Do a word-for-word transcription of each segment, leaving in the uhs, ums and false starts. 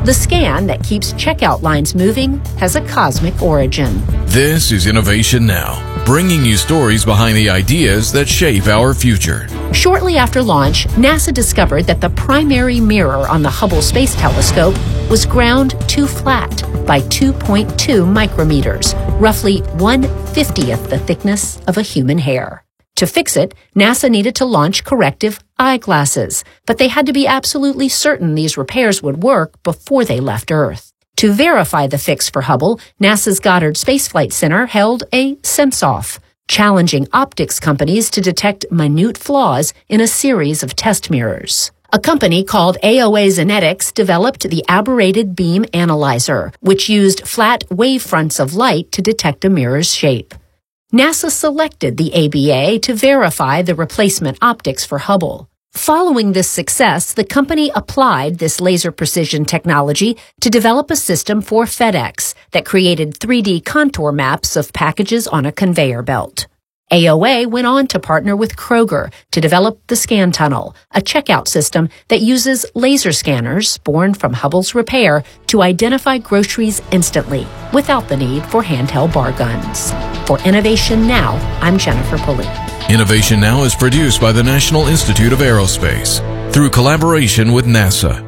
The scan that keeps checkout lines moving has a cosmic origin. This is Innovation Now, bringing you stories behind the ideas that shape our future. Shortly after launch, NASA discovered that the primary mirror on the Hubble Space Telescope was ground too flat by two point two micrometers, roughly one fiftieth the thickness of a human hair. To fix it, NASA needed to launch corrective eyeglasses, but they had to be absolutely certain these repairs would work before they left Earth. To verify the fix for Hubble, NASA's Goddard Space Flight Center held a sense-off, challenging optics companies to detect minute flaws in a series of test mirrors. A company called A O A Zenetics developed the Aberrated Beam Analyzer, which used flat wavefronts of light to detect a mirror's shape. NASA selected the A B A to verify the replacement optics for Hubble. Following this success, the company applied this laser precision technology to develop a system for FedEx that created three D contour maps of packages on a conveyor belt. A O A went on to partner with Kroger to develop the Scan Tunnel, a checkout system that uses laser scanners born from Hubble's repair to identify groceries instantly without the need for handheld bar guns. For Innovation Now, I'm Jennifer Pulley. Innovation Now is produced by the National Institute of Aerospace through collaboration with NASA.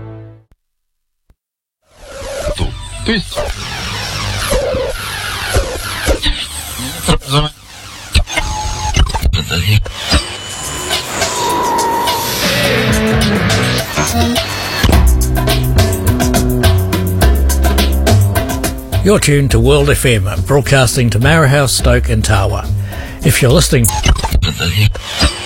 You're tuned to World F M, broadcasting to Marahau, Stoke and Tawa. If you're listening...